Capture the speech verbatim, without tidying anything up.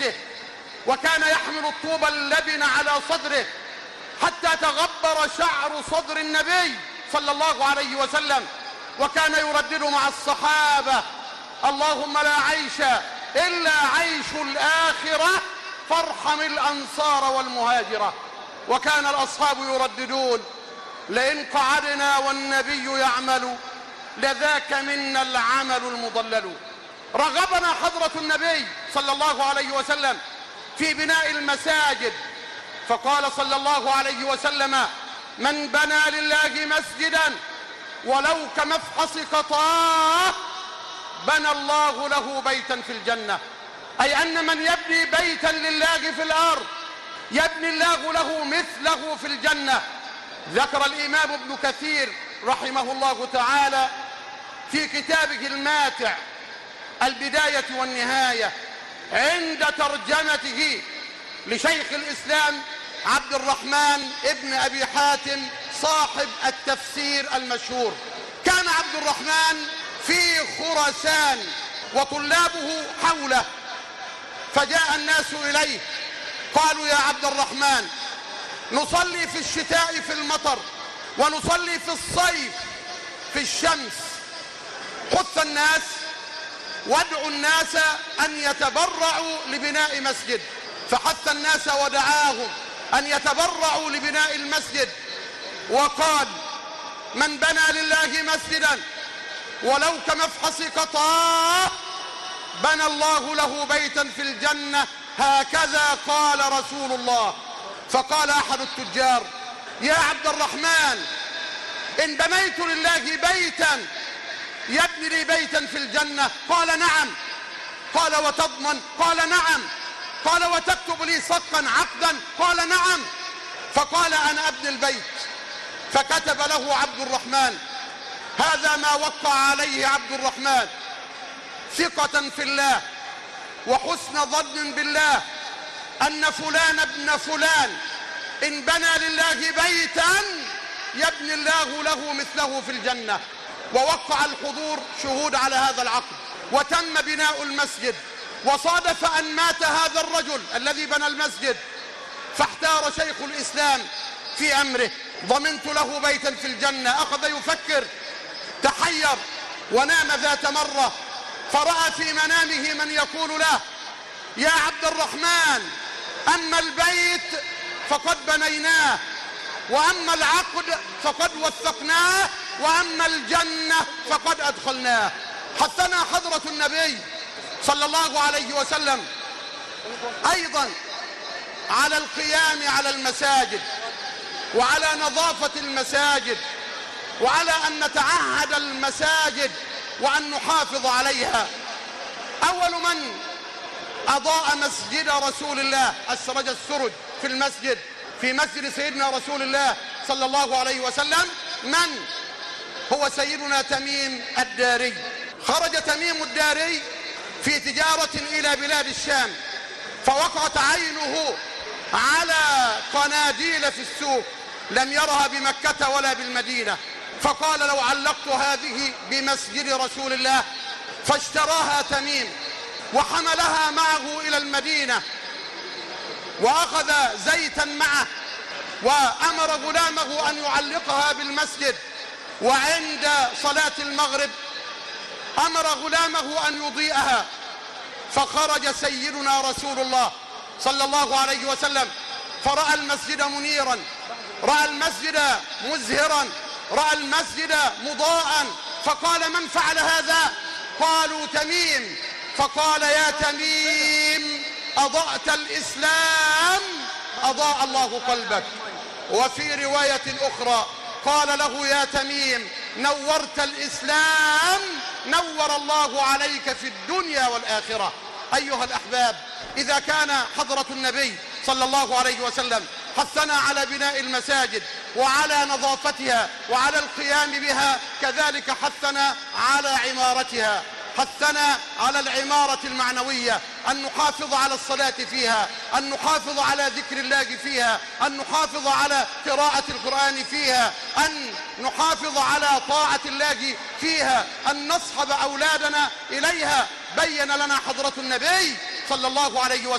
نفسه، وكان يحمل الطوب اللبن على صدره حتى تغبر شعر صدر النبي صلى الله عليه وسلم، وكان يردد مع الصحابة: اللهم لا عيش إلا عيش الآخرة فارحم الأنصار والمهاجرة. وكان الأصحاب يرددون: لئن قعدنا والنبي يعمل لذاك منا العمل المضلل. رغبنا حضرة النبي صلى الله عليه وسلم في بناء المساجد، فقال صلى الله عليه وسلم: من بنى لله مسجدا ولو كمفحص قطاه بنى الله له بيتا في الجنة. أي أن من يبني بيتا لله في الأرض يبني الله له مثله في الجنة. ذكر الإمام ابن كثير رحمه الله تعالى في كتابه الماتع البداية والنهاية عند ترجمته لشيخ الإسلام عبد الرحمن ابن أبي حاتم صاحب التفسير المشهور: كان عبد الرحمن في خراسان وطلابه حوله، فجاء الناس إليه قالوا: يا عبد الرحمن، نصلي في الشتاء في المطر ونصلي في الصيف في الشمس، حث الناس وادعوا الناس أن يتبرعوا لبناء مسجد. فحث الناس ودعاهم أن يتبرعوا لبناء المسجد، وقال: من بنى لله مسجدا ولو كمفحص قطاه بنى الله له بيتا في الجنة، هكذا قال رسول الله. فقال أحد التجار: يا عبد الرحمن، إن بنيت لله بيتا يبني لي بيتا في الجنة؟ قال: نعم. قال: وتضمن؟ قال: نعم. قال: وتكتب لي صدقا عقدا؟ قال: نعم. فقال: أنا أبني البيت. فكتب له عبد الرحمن. هذا ما وقع عليه عبد الرحمن، ثقة في الله وحسن ظن بالله أن فلان ابن فلان إن بنى لله بيتا يبني الله له مثله في الجنة. ووقع الحضور شهود على هذا العقد، وتم بناء المسجد. وصادف أن مات هذا الرجل الذي بنى المسجد، فاحتار شيخ الإسلام في أمره: ضمنت له بيتا في الجنة. أخذ يفكر، تحير، ونام ذات مرة، فرأى في منامه من يقول له: يا عبد الرحمن، أما البيت فقد بنيناه، وأما العقد فقد وثقناه، وأما الجنة فقد أدخلناه. حثنا حضرة النبي صلى الله عليه وسلم أيضا على القيام على المساجد وعلى نظافة المساجد، وعلى أن نتعهد المساجد وأن نحافظ عليها. أول من أضاء مسجد رسول الله، أسرج السرج في المسجد، في مسجد سيدنا رسول الله صلى الله عليه وسلم، من هو؟ سيدنا تميم الداري. خرج تميم الداري في تجارة إلى بلاد الشام، فوقعت عينه على قناديل في السوق لم يرها بمكة ولا بالمدينة، فقال: لو علقت هذه بمسجد رسول الله. فاشتراها تميم وحملها معه إلى المدينة، وأخذ زيتا معه، وأمر غلامه أن يعلقها بالمسجد. وعند صلاة المغرب أمر غلامه أن يضيئها، فخرج سيدنا رسول الله صلى الله عليه وسلم فرأى المسجد منيرا، رأى المسجد مزهرا، رأى المسجد مضاءا، فقال: من فعل هذا؟ قالوا: تميم. فقال: يا تميم، أضأت الإسلام أضاء الله قلبك. وفي رواية أخرى قال له: يا تميم، نورت الإسلام نور الله عليك في الدنيا والآخرة. أيها الأحباب، إذا كان حضرة النبي صلى الله عليه وسلم حثنا على بناء المساجد وعلى نظافتها وعلى القيام بها، كذلك حثنا على عمارتها، حثنا على العمارة المعنوية، أن نحافظ على الصلاة فيها، أن نحافظ على ذكر الله فيها، أن نحافظ على قراءة القرآن فيها، أن نحافظ على طاعة الله فيها، أن نصحب أولادنا إليها. بين لنا حضرة النبي صلى الله عليه وسلم